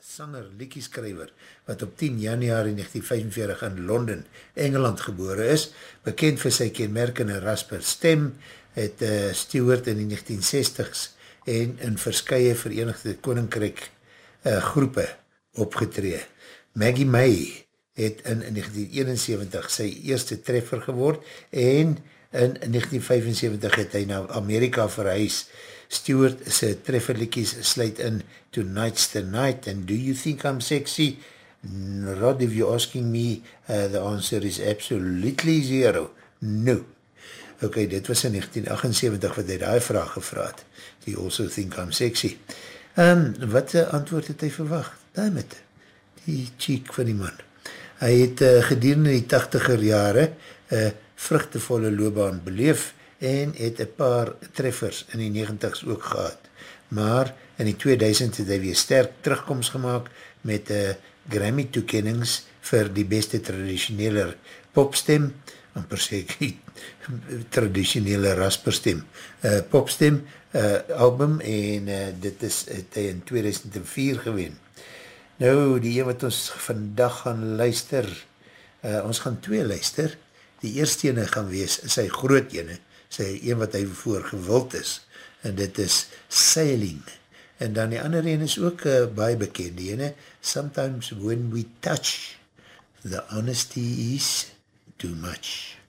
sanger, liedjeskrywer, wat op 10 januari 1945 in Londen, Engeland gebore is, bekend vir sy kenmerkende rasper stem, het Stewart in die 1960s en in verskye Verenigde Koninkryk groepe opgetree. Maggie May het in 1971 sy eerste treffer geword en in 1975 het hy na Amerika verhuis. Stewart sy trefferlikies sluit in Tonight's the Night and Do You Think I'm Sexy? Rod, if you're asking me, the answer is absolutely zero. No. Ok, dit was in 1978 wat hy die vraag gevraad. Do you also think I'm sexy? Wat antwoord het hy verwacht? Damn it. Die cheek van die man. Hy het gedurende die 80er jare vruchtevolle loopbaan beleef en het een paar treffers in die 90s ook gehad. Maar in die 2000 het hy weer sterk terugkomst gemaakt met Grammy toekennings vir die beste traditionele popstem, amper sê ek traditionele rasperstem, popstem album en dit is het hy in 2004 gewen. Nou, die een wat ons vandag gaan luister, ons gaan 2 luister, die eerste ene gaan wees, sy groot ene, sy een wat hy voor gewild is, en dit is Sailing, en dan die ander ene is ook baie bekend, die ene, Sometimes When We Touch, The Honesty Is Too Much.